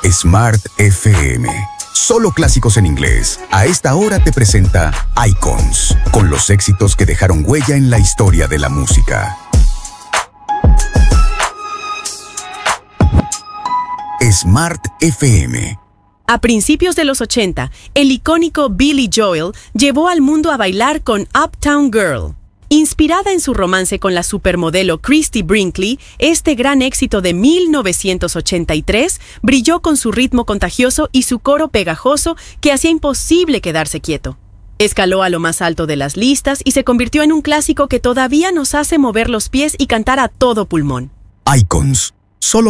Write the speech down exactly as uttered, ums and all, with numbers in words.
Smart F M. Solo clásicos en inglés. A esta hora te presenta Icons, con los éxitos que dejaron huella en la historia de la música. Smart F M. A principios de los ochenta, el icónico Billy Joel llevó al mundo a bailar con Uptown Girl. Inspirada en su romance con la supermodelo Christie Brinkley, este gran éxito de mil novecientos ochenta y tres brilló con su ritmo contagioso y su coro pegajoso que hacía imposible quedarse quieto. Escaló a lo más alto de las listas y se convirtió en un clásico que todavía nos hace mover los pies y cantar a todo pulmón. Icons. Solo